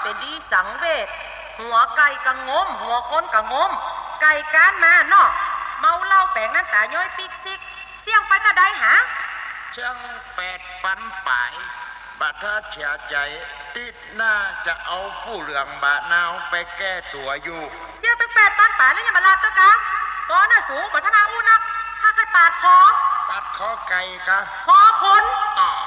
เป็นดีสังเวชหัวไก่กะงมหัวคนกะงมไก่ก้านมาเนาะเมาเหล้าแปลงนั้นตาย้อยปิกซิกเสี่ยงไปตาได้หาเชียง8 ปันป่ายบัดถ้าเฉียใจติดหน้าจะเอาผู้เหลืองบะนาวไปแก้ตัวอยู่เสี่ยงตั้ง8 ปันป่ายแล้วยังมาลาตัวกะก้อนน่ะสูงกว่าธนาอู้นักข้าเคยปาดคอไก่กะคอคนอ๋อ